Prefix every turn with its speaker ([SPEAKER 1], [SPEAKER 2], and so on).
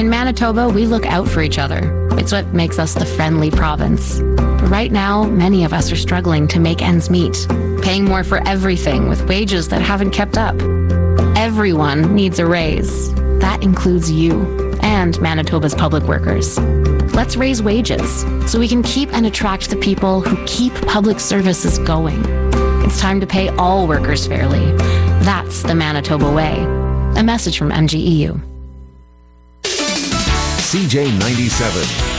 [SPEAKER 1] In Manitoba, we look out for each other. It's what makes us the friendly province. But right now, many of us are struggling to make ends meet, paying more for everything with wages that haven't kept up. Everyone needs a raise. That includes you and Manitoba's public workers. Let's raise wages so we can keep and attract the people who keep public services going. It's time to pay all workers fairly. That's the Manitoba way. A message from MGEU.
[SPEAKER 2] CJ97.